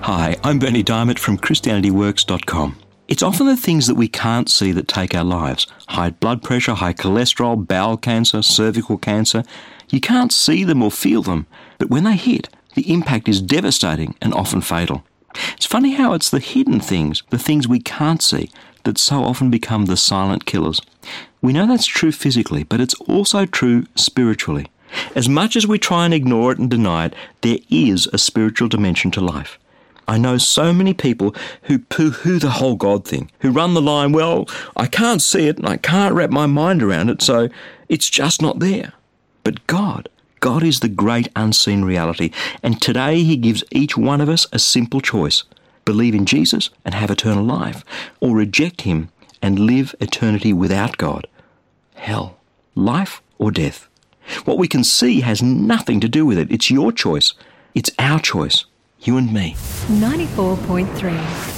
Hi, I'm Bernie Diamond from ChristianityWorks.com. It's often the things that we can't see that take our lives. High blood pressure, high cholesterol, bowel cancer, cervical cancer. You can't see them or feel them, but when they hit, the impact is devastating and often fatal. It's funny how it's the hidden things, the things we can't see, that so often become the silent killers. We know that's true physically, but it's also true spiritually. As much as we try and ignore it and deny it, there is a spiritual dimension to life. I know so many people who poo-hoo the whole God thing, who run the line, well, I can't see it and I can't wrap my mind around it, so it's just not there. But God is the great unseen reality, and today He gives each one of us a simple choice. Believe in Jesus and have eternal life, or reject Him and live eternity without God. Hell, life or death. What we can see has nothing to do with it. It's your choice. It's our choice. You and me. 94.3